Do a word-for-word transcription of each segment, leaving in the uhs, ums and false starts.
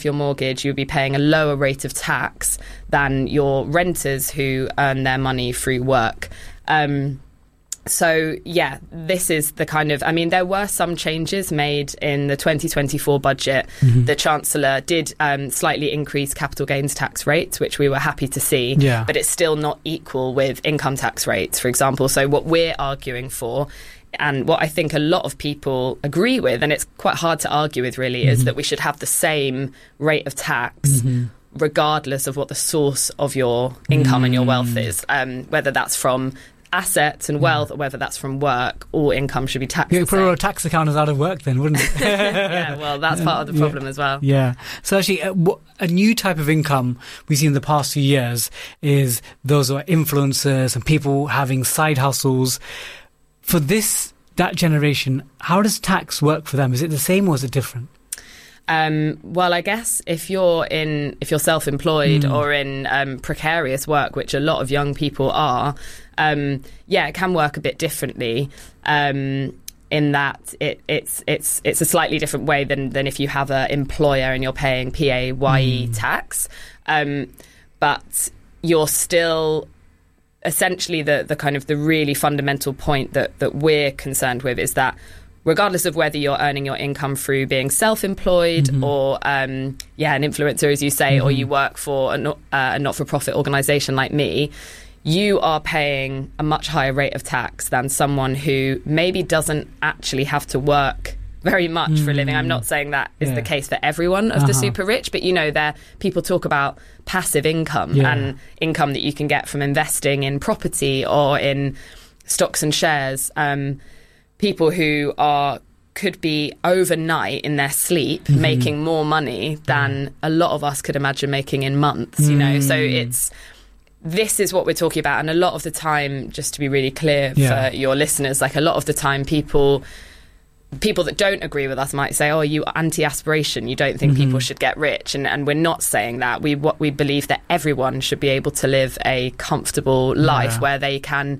off your mortgage, you'd be paying a lower rate of tax than your renters who earn their money through work. Um, So, yeah, this is the kind of... I mean, there were some changes made in the twenty twenty-four budget. Mm-hmm. The Chancellor did um, slightly increase capital gains tax rates, which we were happy to see. Yeah. But it's still not equal with income tax rates, for example. So what we're arguing for, and what I think a lot of people agree with, and it's quite hard to argue with really, mm-hmm. is that we should have the same rate of tax mm-hmm. regardless of what the source of your income mm. and your wealth is, um, whether that's from assets and wealth or whether that's from work. All income should be taxed. You put all tax accountants out of work then, wouldn't it? Yeah, well, that's part of the problem yeah. as well. Yeah. So actually, a, a new type of income we've seen in the past few years is those who are influencers and people having side hustles. For this, that generation, how does tax work for them? Is it the same or is it different? Um, well, I guess if you're in, if you're self-employed mm. or in um, precarious work, which a lot of young people are, um, yeah, it can work a bit differently. Um, in that it, it's it's it's a slightly different way than than if you have an employer and you're paying P A Y E mm. tax, um, but you're still. Essentially, the the kind of the really fundamental point that that we're concerned with is that, regardless of whether you're earning your income through being self-employed mm-hmm. or, um, yeah, an influencer, as you say, mm-hmm. or you work for a, not, uh, a not-for-profit organisation like me, you are paying a much higher rate of tax than someone who maybe doesn't actually have to work very much mm. for a living. I'm not saying that is yeah. the case for everyone of uh-huh. the super rich, but, you know, there people talk about passive income yeah. and income that you can get from investing in property or in stocks and shares. Um People who are could be overnight in their sleep mm-hmm. making more money than a lot of us could imagine making in months, you know. Mm. So it's this is what we're talking about. And a lot of the time, just to be really clear yeah. for your listeners, like a lot of the time people people that don't agree with us might say, oh, you anti-aspiration, you don't think mm-hmm. people should get rich. And, and we're not saying that. We what we believe that everyone should be able to live a comfortable life yeah. where they can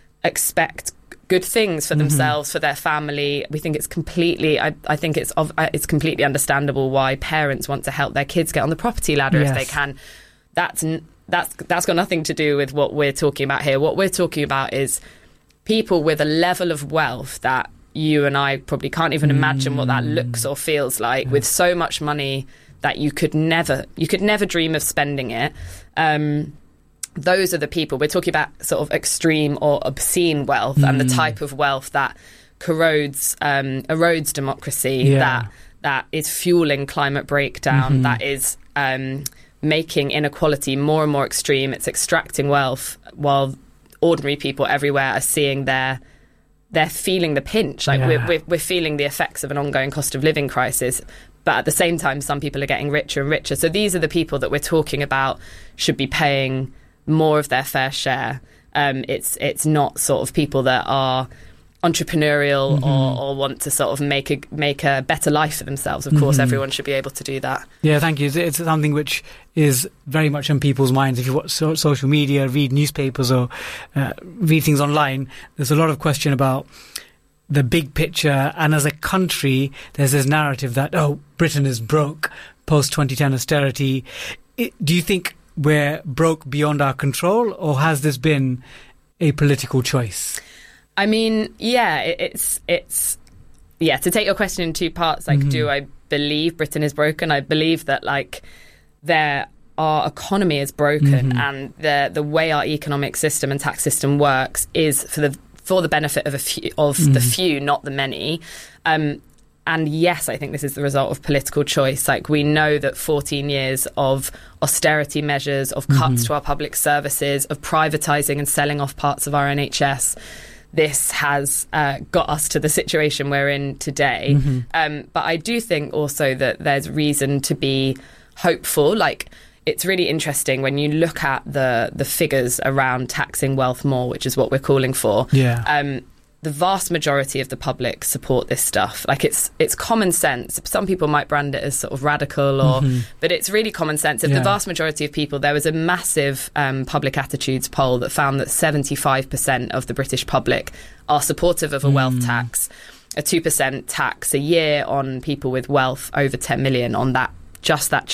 expect good things for themselves, mm-hmm. for their family. We think it's completely, I, I think it's of, it's completely understandable why parents want to help their kids get on the property ladder yes. if they can. That's that's that's got nothing to do with what we're talking about here. What we're talking about is people with a level of wealth that you and I probably can't even imagine mm. what that looks or feels like, yeah. with so much money that you could never, you could never dream of spending it. Um, Those are the people we're talking about, sort of extreme or obscene wealth mm. and the type of wealth that corrodes, um, erodes democracy, yeah. that that is fueling climate breakdown, mm-hmm. that is um, making inequality more and more extreme. It's extracting wealth while ordinary people everywhere are seeing their, they're feeling the pinch. Like yeah. we're, we're we're feeling the effects of an ongoing cost of living crisis. But at the same time, some people are getting richer and richer. So these are the people that we're talking about should be paying more of their fair share. Um, it's it's not sort of people that are entrepreneurial mm-hmm. or, or want to sort of make a make a better life for themselves. Of mm-hmm. course, everyone should be able to do that. Yeah, thank you. It's, it's something which is very much on people's minds. If you watch so- social media, read newspapers or uh, read things online, there's a lot of question about the big picture. And as a country, there's this narrative that, oh, Britain is broke post twenty ten austerity. It, do you think we're broke beyond our control, or has this been a political choice? I mean, yeah, it, it's it's yeah. To take your question in two parts, like, mm-hmm. do I believe Britain is broken? I believe that like there our economy is broken, mm-hmm. and the the way our economic system and tax system works is for the for the benefit of a few of mm-hmm. the few, not the many. Um, And yes, I think this is the result of political choice. Like, we know that fourteen years of austerity measures, of cuts mm-hmm. to our public services, of privatising and selling off parts of our N H S, this has uh, got us to the situation we're in today. Mm-hmm. Um, but I do think also that there's reason to be hopeful. Like, it's really interesting when you look at the the figures around taxing wealth more, which is what we're calling for. Yeah. Um, the vast majority of the public support this stuff. Like, it's it's common sense. Some people might brand it as sort of radical, or mm-hmm. but it's really common sense. Of yeah. the vast majority of people, there was a massive um, public attitudes poll that found that seventy-five percent of the British public are supportive of a mm. wealth tax, a two percent tax a year on people with wealth over ten million on that, just that